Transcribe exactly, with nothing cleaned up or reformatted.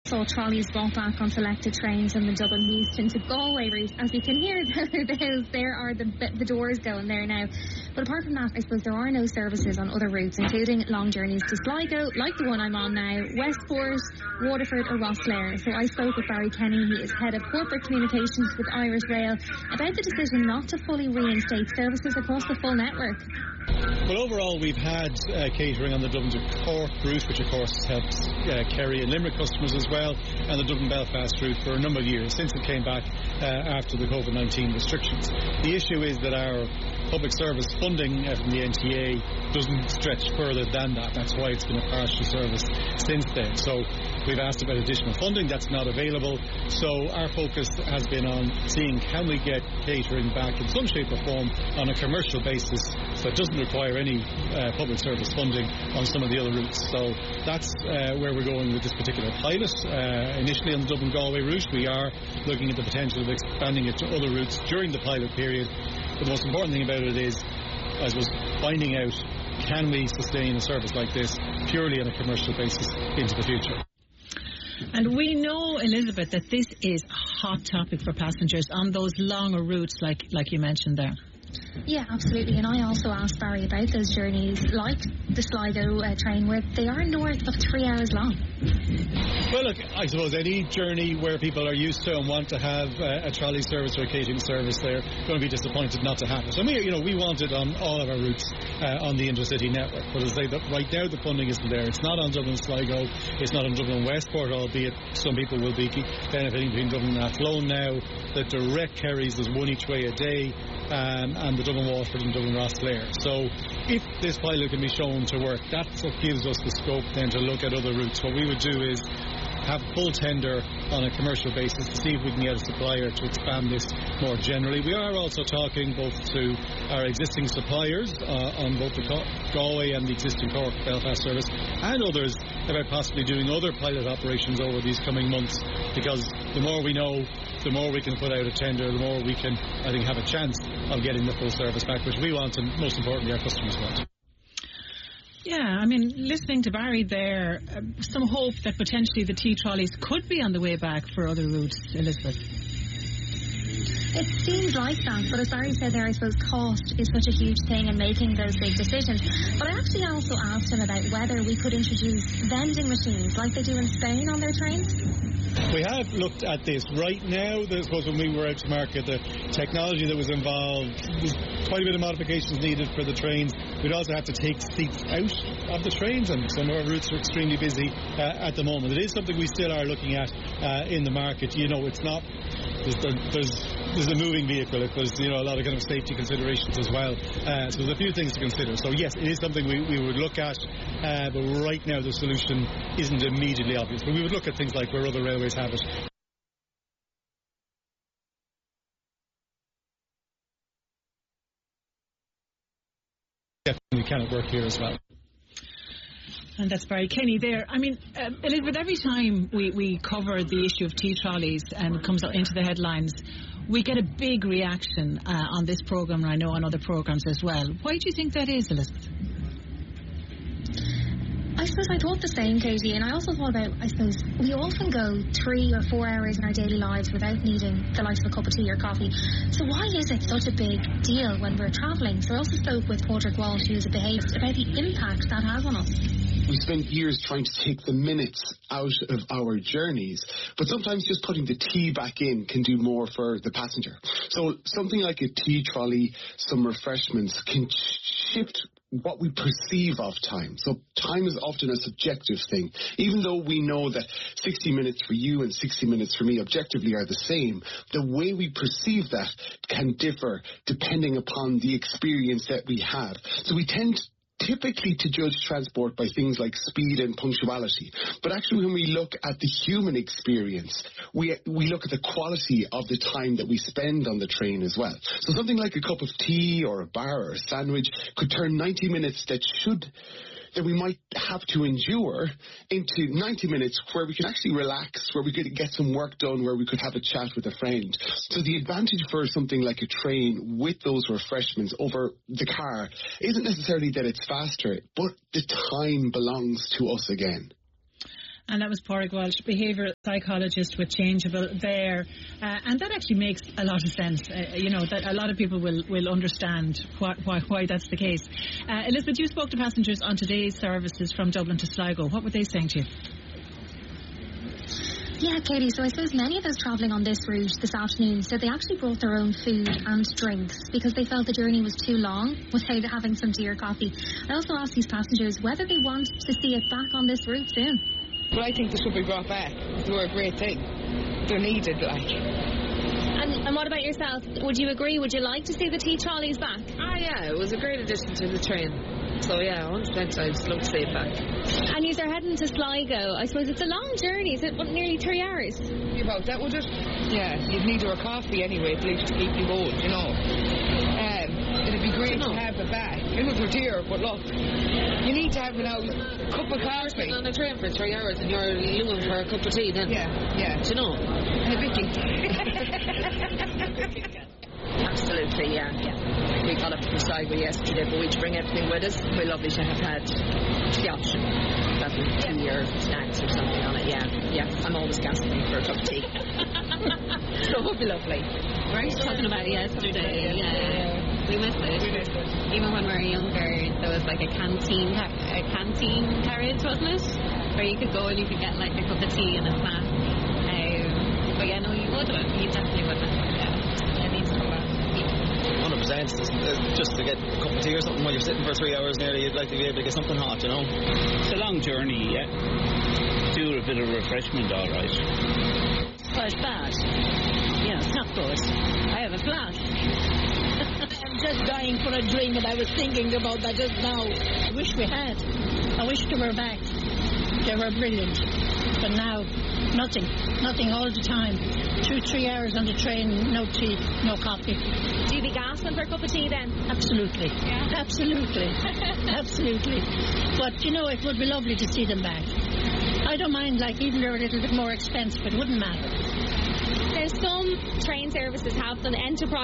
Saw trolleys brought back on selected trains on the Dublin Euston to Galway route. As you can hear, there are the, the doors going there now. But apart from that, I suppose there are no services on other routes, including long journeys to Sligo, like the one I'm on now, Westport, Waterford or Rosslare. So I spoke with Barry Kenny, he is Head of Corporate Communications with Irish Rail, about the decision not to fully reinstate services across the full network. Well, overall, we've had uh, catering on the Dublin to Cork route, which of course helps uh, Kerry and Limerick customers as well, and the Dublin-Belfast route for a number of years, since it came back uh, after the COVID nineteen restrictions. The issue is that our public service funding uh, from the N T A doesn't stretch further than that. That's why it's been a partial service since then. So we've asked about additional funding. That's not available. So our focus has been on seeing can we get catering back in some shape or form on a commercial basis that doesn't require any uh, public service funding on some of the other routes. So that's uh, where we're going with this particular pilot. Uh, initially on the Dublin-Galway route, we are looking at the potential of expanding it to other routes during the pilot period. But the most important thing about it is, I suppose, finding out, can we sustain a service like this purely on a commercial basis into the future? And we know, Elizabeth, that this is a hot topic for passengers on those longer routes like, like you mentioned there. Yeah, absolutely. And I also asked Barry about those journeys, like the Sligo uh, train, where they are north of three hours long. Well, look, I suppose any journey where people are used to and want to have uh, a trolley service or a catering service, they're going to be disappointed not to have it. And we, you know, we want it on all of our routes uh, on the intercity network. But as I say, that right now the funding isn't there. It's not on Dublin Sligo. It's not on Dublin Westport, albeit some people will be benefiting between Dublin and Athlone now. The direct carries is one each way a day. Um, and the Dublin Waterford and Dublin Rosslare. So if this pilot can be shown to work, that's what gives us the scope then to look at other routes. What we would do is have full tender on a commercial basis to see if we can get a supplier to expand this more generally. We are also talking both to our existing suppliers uh, on both the Galway and the existing Cork Belfast service and others about possibly doing other pilot operations over these coming months, because the more we know, the more we can put out a tender, the more we can, I think, have a chance of getting the full service back, which we want, and most importantly our customers want. Yeah, I mean, listening to Barry there, uh, some hope that potentially the T-trolleys could be on the way back for other routes, Elizabeth. It seems like that, but as Barry said there, I suppose cost is such a huge thing in making those big decisions. But I actually also asked him about whether we could introduce vending machines like they do in Spain on their trains. We have looked at this. Right now, I suppose when we were out to market, the technology that was involved, there's quite a bit of modifications needed for the trains. We'd also have to take seats out of the trains, and some of our routes are extremely busy uh, at the moment. It is something we still are looking at uh, in the market. You know, it's not, there's, there's, there's a moving vehicle. There's, you know, a lot of kind of safety considerations as well. Uh, so there's a few things to consider. So yes, it is something we, we would look at, uh, but right now the solution isn't immediately obvious. But we would look at things like where other railways have it. Definitely cannot work here as well. And that's Barry Kenny there. I mean, uh, Elizabeth, every time we, we cover the issue of T-trolleys and it comes into the headlines, we get a big reaction uh, on this programme, and I know on other programmes as well. Why do you think that is, Elizabeth? I suppose I thought the same, Katie, and I also thought about, I suppose, we often go three or four hours in our daily lives without needing the likes of a cup of tea or coffee. So why is it such a big deal when we're travelling? So I also spoke with Padraig Walsh, who's a behaviourist, about the impact that has on us. We spend years trying to take the minutes out of our journeys, but sometimes just putting the tea back in can do more for the passenger. So something like a tea trolley, some refreshments can shift what we perceive of time. So time is often a subjective thing. Even though we know that sixty minutes for you and sixty minutes for me objectively are the same, the way we perceive that can differ depending upon the experience that we have. So we tend typically to judge transport by things like speed and punctuality. But actually when we look at the human experience, we we look at the quality of the time that we spend on the train as well. So something like a cup of tea or a bar or a sandwich could turn ninety minutes that should that we might have to endure into ninety minutes where we can actually relax, where we could get some work done, where we could have a chat with a friend. So the advantage for something like a train with those refreshments over the car isn't necessarily that it's faster, but the time belongs to us again. And that was Pádraig Walsh, behavioural psychologist with Changeable there. Uh, and that actually makes a lot of sense. Uh, you know, that a lot of people will, will understand why, why, why that's the case. Uh, Elizabeth, you spoke to passengers on today's services from Dublin to Sligo. What were they saying to you? Yeah, Katie, so I suppose many of those travelling on this route this afternoon said they actually brought their own food and drinks because they felt the journey was too long without having some tea or coffee. I also asked these passengers whether they want to see it back on this route soon. Well, I think they should be brought back. They were a great thing. They're needed, like. And, and what about yourself? Would you agree? Would you like to see the tea trolleys back? Ah, yeah, it was a great addition to the train. So, yeah, one hundred percent I'd love to see it back. And you're heading to Sligo. I suppose it's a long journey. Is it what, nearly three hours? About that, would it? Yeah, you'd need a coffee anyway, at least to keep you going, you know. Um, it'd be great to have it back. It was a dear, but look, you need to have a cup of coffee. You're on a train for three hours and you're looking for a cup of tea then. Yeah, yeah. Do you know? And a Vicky. Absolutely, yeah, yeah. We got up from Sligo yesterday, but we'd bring everything with us. We're lovely to have had the option. That with tea or snacks or something on it, yeah. Yeah, I'm always gasping for a cup of tea. So it would be lovely. We're talking about yesterday, yeah. yeah. We miss it. We miss it. Even when we were younger, there was like a canteen, a canteen carriage, wasn't it? Where you could go and you could get like a cup of tea and a snack. Um, but yeah, no, you would. You definitely would miss it, yeah. It needs to come back. one hundred percent. Just to get a cup of tea or something while you're sitting for three hours nearly, you'd like to be able to get something hot, you know. It's a long journey, yeah. Do a bit of refreshment, all right. Well, it's bad. You know, it's not good. I have a flash. I'm just dying for a drink, and I was thinking about that just now. I wish we had. I wish they were back. They were brilliant. But now, nothing. Nothing all the time. Two, three hours on the train, no tea, no coffee. Do you be gasping for a cup of tea then? Absolutely. Yeah. Absolutely. Absolutely. But, you know, it would be lovely to see them back. I don't mind, like, even they're a little bit more expensive, it wouldn't matter. Now, some train services have done enterprise